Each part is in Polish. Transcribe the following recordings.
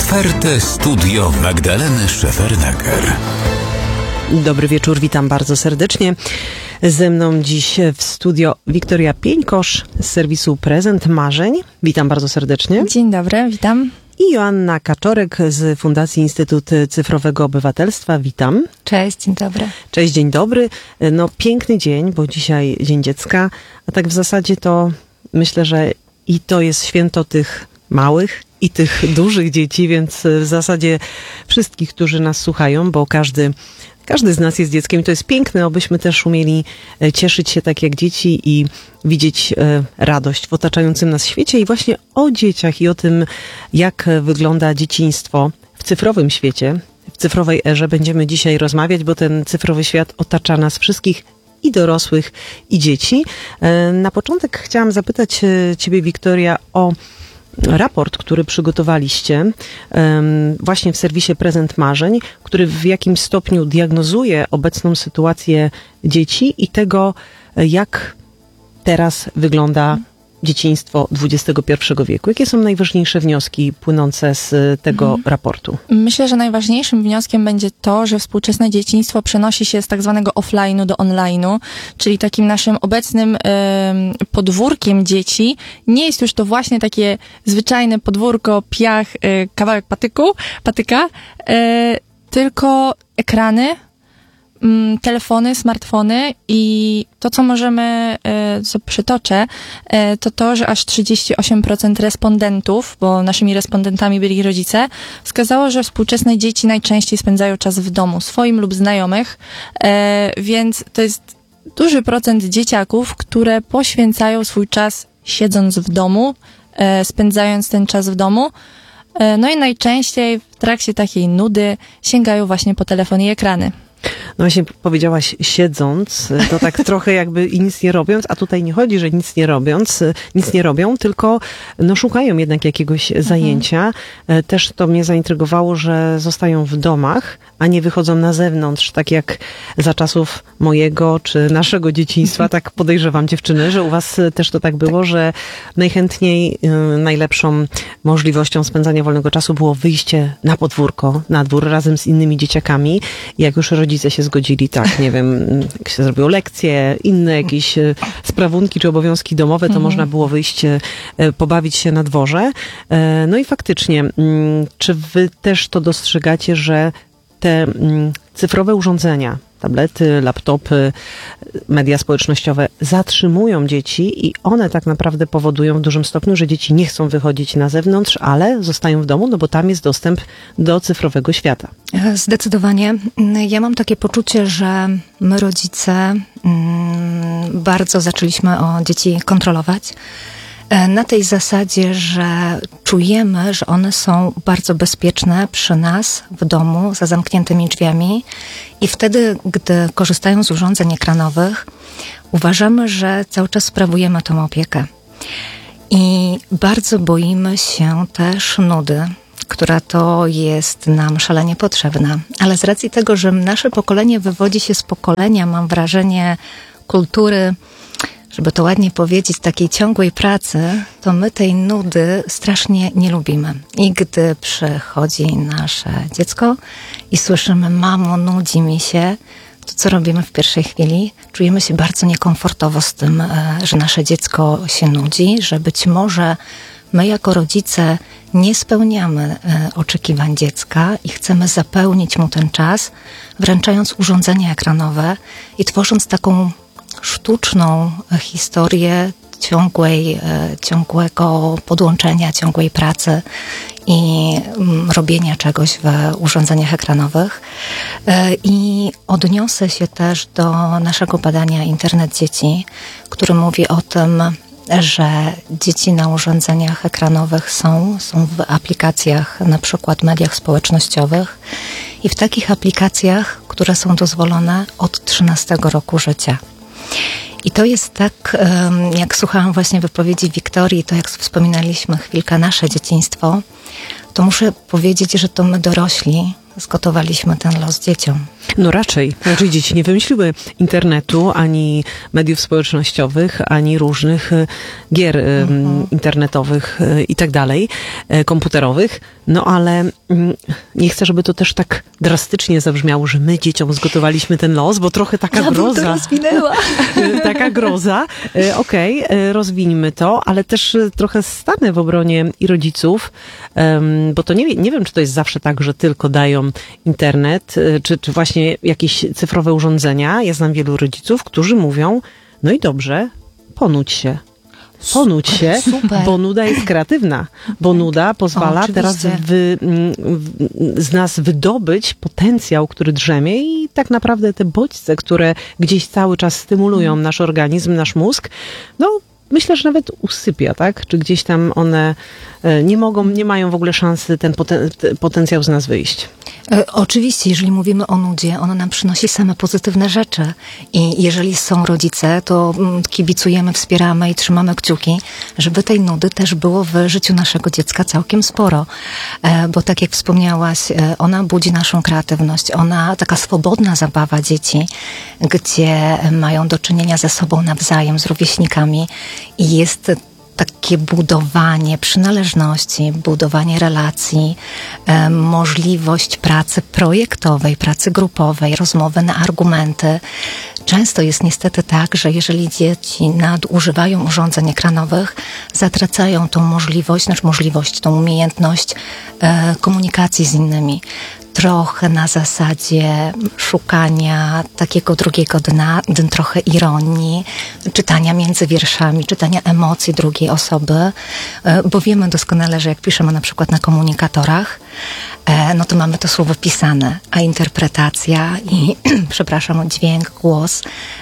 Ofertę Studio Magdaleny Szefernaker. Dobry wieczór, witam bardzo serdecznie. Ze mną dziś w studio Wiktoria Pieńkosz z serwisu Prezent Marzeń. Witam bardzo serdecznie. Dzień dobry, witam. I Joanna Kaczorek z Fundacji Instytut Cyfrowego Obywatelstwa. Witam. Cześć, dzień dobry. Cześć, dzień dobry. No piękny dzień, bo dzisiaj Dzień Dziecka, a tak w zasadzie to myślę, że i to jest święto tych małych i tych dużych dzieci, więc w zasadzie wszystkich, którzy nas słuchają, bo każdy z nas jest dzieckiem i to jest piękne, abyśmy też umieli cieszyć się tak jak dzieci i widzieć radość w otaczającym nas świecie. I właśnie o dzieciach i o tym, jak wygląda dzieciństwo w cyfrowym świecie, w cyfrowej erze będziemy dzisiaj rozmawiać, bo ten cyfrowy świat otacza nas wszystkich, i dorosłych, i dzieci. Na początek chciałam zapytać Ciebie, Wiktoria, o raport, który przygotowaliście właśnie w serwisie Prezent Marzeń, który w jakimś stopniu diagnozuje obecną sytuację dzieci i tego, jak teraz wygląda dzieciństwo XXI wieku. Jakie są najważniejsze wnioski płynące z tego raportu? Myślę, że najważniejszym wnioskiem będzie to, że współczesne dzieciństwo przenosi się z tak zwanego offline'u do online'u, czyli takim naszym obecnym podwórkiem dzieci nie jest już to właśnie takie zwyczajne podwórko, piach, kawałek patyka, tylko ekrany, telefony, smartfony i to, co możemy, co przytoczę, to, że aż 38% respondentów, bo naszymi respondentami byli rodzice, wskazało, że współczesne dzieci najczęściej spędzają czas w domu swoim lub znajomych, więc to jest duży procent dzieciaków, które poświęcają swój czas siedząc w domu, spędzając ten czas w domu. No i najczęściej w trakcie takiej nudy sięgają właśnie po telefon i ekrany. No właśnie powiedziałaś siedząc, to tak trochę jakby i nic nie robiąc, a tutaj nie chodzi, że nic nie robią, tylko no szukają jednak jakiegoś zajęcia. Też to mnie zaintrygowało, że zostają w domach, a nie wychodzą na zewnątrz, tak jak za czasów mojego czy naszego dzieciństwa, tak podejrzewam dziewczyny, że u was też to tak było, że najchętniej najlepszą możliwością spędzania wolnego czasu było wyjście na podwórko, na dwór razem z innymi dzieciakami. I jak już rodzice się zgodzili, tak, nie wiem, jak się zrobią lekcje, inne jakieś sprawunki czy obowiązki domowe, to można było wyjść, pobawić się na dworze. No i faktycznie, czy wy też to dostrzegacie, że te cyfrowe urządzenia, tablety, laptopy, media społecznościowe zatrzymują dzieci i one tak naprawdę powodują w dużym stopniu, że dzieci nie chcą wychodzić na zewnątrz, ale zostają w domu, no bo tam jest dostęp do cyfrowego świata. Zdecydowanie. Ja mam takie poczucie, że my rodzice bardzo zaczęliśmy o dzieci kontrolować. Na tej zasadzie, że czujemy, że one są bardzo bezpieczne przy nas w domu, za zamkniętymi drzwiami i wtedy, gdy korzystają z urządzeń ekranowych, uważamy, że cały czas sprawujemy tą opiekę. I bardzo boimy się też nudy, która to jest nam szalenie potrzebna. Ale z racji tego, że nasze pokolenie wywodzi się z pokolenia, mam wrażenie, kultury, żeby to ładnie powiedzieć, takiej ciągłej pracy, to my tej nudy strasznie nie lubimy. I gdy przychodzi nasze dziecko i słyszymy: mamo, nudzi mi się, to co robimy w pierwszej chwili? Czujemy się bardzo niekomfortowo z tym, że nasze dziecko się nudzi, że być może my jako rodzice nie spełniamy oczekiwań dziecka i chcemy zapełnić mu ten czas, wręczając urządzenia ekranowe i tworząc taką sztuczną historię ciągłego podłączenia, ciągłej pracy i robienia czegoś w urządzeniach ekranowych. I odniosę się też do naszego badania Internet Dzieci, który mówi o tym, że dzieci na urządzeniach ekranowych są w aplikacjach, na przykład mediach społecznościowych i w takich aplikacjach, które są dozwolone od 13 roku życia. I to jest tak, jak słuchałam właśnie wypowiedzi Wiktorii, to jak wspominaliśmy chwilkę nasze dzieciństwo, to muszę powiedzieć, że to my dorośli zgotowaliśmy ten los dzieciom. No raczej dzieci nie wymyśliły internetu, ani mediów społecznościowych, ani różnych gier internetowych i tak dalej, komputerowych. No ale nie chcę, żeby to też tak drastycznie zabrzmiało, że my dzieciom zgotowaliśmy ten los, bo trochę taka groza. Ja bym to rozwinęła. Taka groza. Okej, rozwińmy to, ale też trochę stanę w obronie i rodziców, bo to nie wiem, czy to jest zawsze tak, że tylko dają internet, czy właśnie jakieś cyfrowe urządzenia. Ja znam wielu rodziców, którzy mówią, no i dobrze, ponudź się, Super. bo nuda jest kreatywna, bo nuda pozwala teraz z nas wydobyć potencjał, który drzemie i tak naprawdę te bodźce, które gdzieś cały czas stymulują nasz organizm, nasz mózg, no myślę, że nawet usypia, tak? Czy gdzieś tam one nie mają w ogóle szansy ten potencjał z nas wyjść. Oczywiście, jeżeli mówimy o nudzie, ona nam przynosi same pozytywne rzeczy. I jeżeli są rodzice, to kibicujemy, wspieramy i trzymamy kciuki, żeby tej nudy też było w życiu naszego dziecka całkiem sporo. Bo tak jak wspomniałaś, ona budzi naszą kreatywność. Taka swobodna zabawa dzieci, gdzie mają do czynienia ze sobą nawzajem, z rówieśnikami i jest takie budowanie przynależności, budowanie relacji, możliwość pracy projektowej, pracy grupowej, rozmowy na argumenty. Często jest niestety tak, że jeżeli dzieci nadużywają urządzeń ekranowych, zatracają tą tą umiejętność komunikacji z innymi. Trochę na zasadzie szukania takiego drugiego dna, trochę ironii, czytania między wierszami, czytania emocji drugiej osoby, bo wiemy doskonale, że jak piszemy na przykład na komunikatorach, no to mamy to słowo pisane, a interpretacja i, dźwięk, głos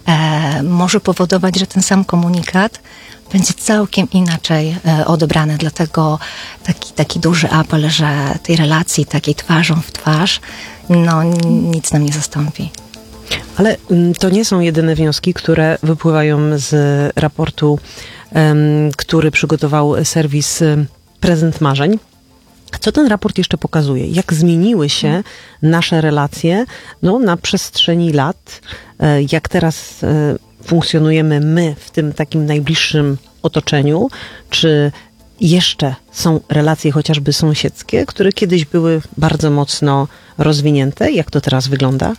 może powodować, że ten sam komunikat będzie całkiem inaczej odebrany. Dlatego taki duży apel, że tej relacji takiej twarzą w twarz, no nic nam nie zastąpi. Ale to nie są jedyne wnioski, które wypływają z raportu, który przygotował serwis Prezent Marzeń. Co ten raport jeszcze pokazuje? Jak zmieniły się nasze relacje na przestrzeni lat? Jak teraz funkcjonujemy my w tym takim najbliższym otoczeniu? Czy jeszcze są relacje chociażby sąsiedzkie, które kiedyś były bardzo mocno rozwinięte? Jak to teraz wygląda?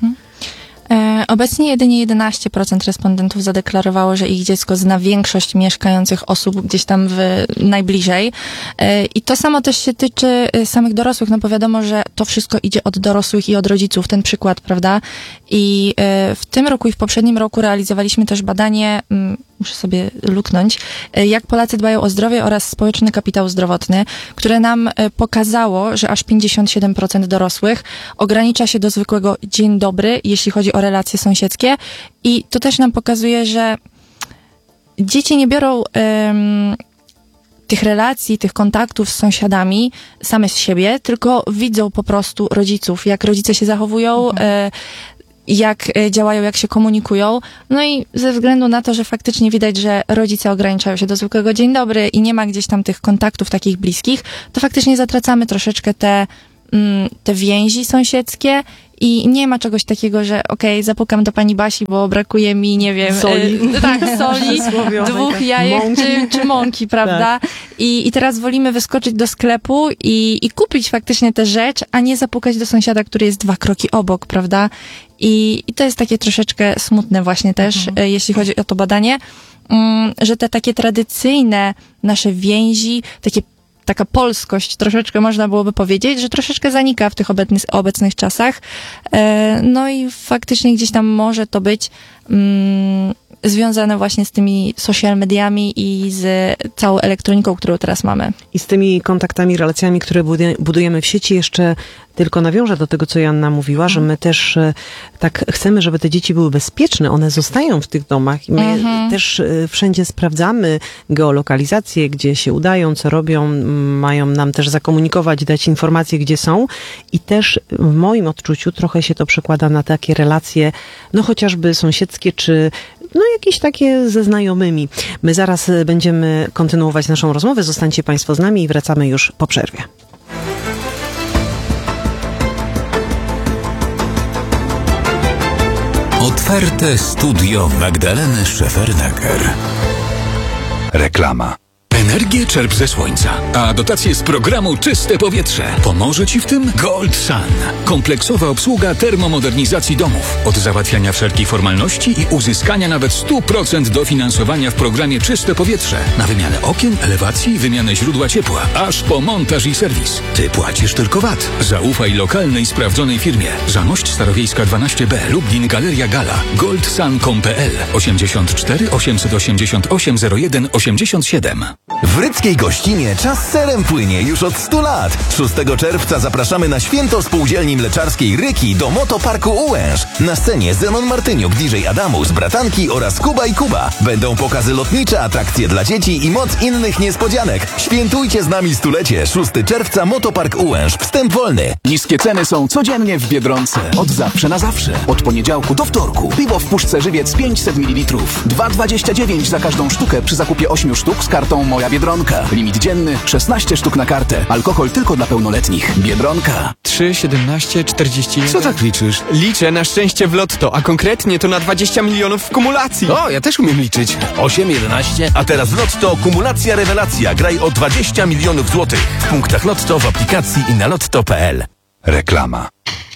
Obecnie jedynie 11% respondentów zadeklarowało, że ich dziecko zna większość mieszkających osób gdzieś tam najbliżej. I to samo też się tyczy samych dorosłych, no bo wiadomo, że to wszystko idzie od dorosłych i od rodziców, ten przykład, prawda? I w tym roku i w poprzednim roku realizowaliśmy też badanie, muszę sobie luknąć, jak Polacy dbają o zdrowie oraz społeczny kapitał zdrowotny, które nam pokazało, że aż 57% dorosłych ogranicza się do zwykłego dzień dobry, jeśli chodzi o relacje sąsiedzkie. I to też nam pokazuje, że dzieci nie biorą tych relacji, tych kontaktów z sąsiadami same z siebie, tylko widzą po prostu rodziców, jak rodzice się zachowują, jak działają, jak się komunikują. No i ze względu na to, że faktycznie widać, że rodzice ograniczają się do zwykłego dzień dobry i nie ma gdzieś tam tych kontaktów takich bliskich, to faktycznie zatracamy troszeczkę te więzi sąsiedzkie i nie ma czegoś takiego, że zapukam do pani Basi, bo brakuje mi, nie wiem, soli, soli 2 jajek czy mąki, prawda? Tak. I teraz wolimy wyskoczyć do sklepu i kupić faktycznie tę rzecz, a nie zapukać do sąsiada, który jest 2 kroki obok, prawda? I to jest takie troszeczkę smutne właśnie też, jeśli chodzi o to badanie, że te takie tradycyjne nasze więzi, taka polskość, troszeczkę można byłoby powiedzieć, że troszeczkę zanika w tych obecnych czasach. No i faktycznie gdzieś tam może to być związane właśnie z tymi social mediami i z całą elektroniką, którą teraz mamy. I z tymi kontaktami, relacjami, które budujemy w sieci, jeszcze tylko nawiążę do tego, co Joanna mówiła, że my też tak chcemy, żeby te dzieci były bezpieczne. One zostają w tych domach i my też wszędzie sprawdzamy geolokalizację, gdzie się udają, co robią, mają nam też zakomunikować, dać informacje, gdzie są. I też w moim odczuciu trochę się to przekłada na takie relacje, chociażby sąsiedzkie, czy jakieś takie ze znajomymi. My zaraz będziemy kontynuować naszą rozmowę. Zostańcie Państwo z nami i wracamy już po przerwie. Ofertę Studio Magdaleny Szefernaker. Reklama. Energię czerp ze słońca, a dotacje z programu Czyste Powietrze. Pomoże Ci w tym Gold Sun. Kompleksowa obsługa termomodernizacji domów. Od załatwiania wszelkich formalności i uzyskania nawet 100% dofinansowania w programie Czyste Powietrze. Na wymianę okien, elewacji, wymianę źródła ciepła, aż po montaż i serwis. Ty płacisz tylko VAT. Zaufaj lokalnej, sprawdzonej firmie. Zamość Starowiejska 12B, Lublin, Galeria Gala. goldsun.pl 84 888 01 87. W Rydzkiej Gościnie czas serem płynie już od 100 lat. 6 czerwca zapraszamy na święto spółdzielni mleczarskiej Ryki do Motoparku Ułęż. Na scenie Zenon Martyniuk, DJ Adamus, Bratanki oraz Kuba i Kuba. Będą pokazy lotnicze, atrakcje dla dzieci i moc innych niespodzianek. Świętujcie z nami stulecie. 6 czerwca Motopark Ułęż. Wstęp wolny. Niskie ceny są codziennie w Biedronce. Od zawsze na zawsze. Od poniedziałku do wtorku. Piwo w puszce Żywiec 500 ml. 2,29 za każdą sztukę przy zakupie 8 sztuk z kartą Moja Biedronka. Limit dzienny 16 sztuk na kartę. Alkohol tylko dla pełnoletnich. Biedronka. 3, 17, 41. Co tak liczysz? Liczę na szczęście w lotto, a konkretnie to na 20 milionów w kumulacji. O, ja też umiem liczyć. 8, 11, a teraz Lotto kumulacja rewelacja. Graj o 20 milionów złotych. W punktach Lotto, w aplikacji i na lotto.pl. Reklama.